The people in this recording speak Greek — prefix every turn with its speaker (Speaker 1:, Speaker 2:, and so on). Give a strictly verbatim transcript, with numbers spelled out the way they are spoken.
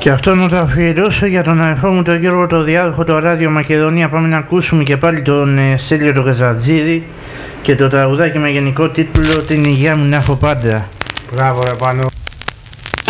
Speaker 1: Και αυτό να το αφιερώσω για τον αδερφό μου τον Γιώργο το Διάδοχο, το Ράδιο Μακεδονία. Πάμε να ακούσουμε και πάλι τον ε, Στέλιο το Καζατζίδη και το τραγουδάκι με γενικό τίτλο «Την υγεία μου να έχω πάντα».
Speaker 2: Μπράβο ρε Πάνο.